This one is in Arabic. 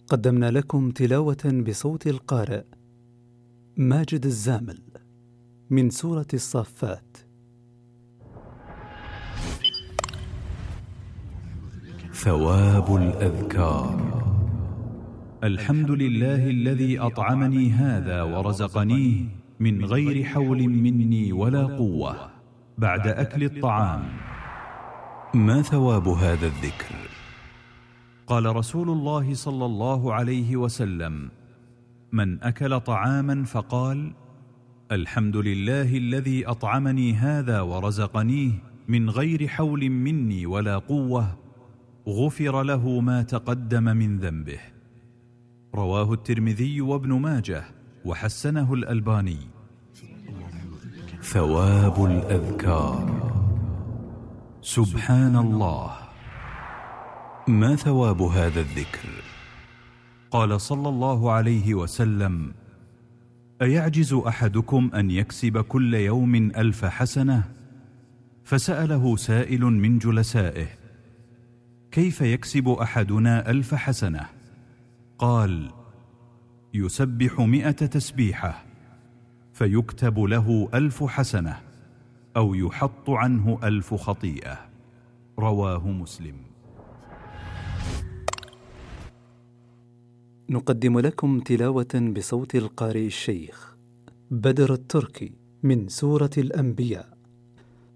قدمنا لكم تلاوة بصوت القارئ ماجد الزامل من سورة الصافات. ثواب الأذكار. الحمد لله الذي أطعمني هذا ورزقنيه من غير حول مني ولا قوة بعد أكل الطعام. ما ثواب هذا الذكر؟ قال رسول الله صلى الله عليه وسلم: من أكل طعاما فقال: الحمد لله الذي أطعمني هذا ورزقنيه من غير حول مني ولا قوة، غفر له ما تقدم من ذنبه. رواه الترمذي وابن ماجه وحسنه الألباني. ثواب الأذكار. سبحان الله. ما ثواب هذا الذكر؟ قال صلى الله عليه وسلم: أيعجز أحدكم أن يكسب كل يوم 1000 حسنة؟ فسأله سائل من جلسائه: كيف يكسب أحدنا 1000 حسنة؟ قال: يسبح 100 تسبيحة فيكتب له 1000 حسنة، أو يحط عنه 1000 خطيئة. رواه مسلم. نقدم لكم تلاوة بصوت القارئ الشيخ بدر التركي من سورة الأنبياء.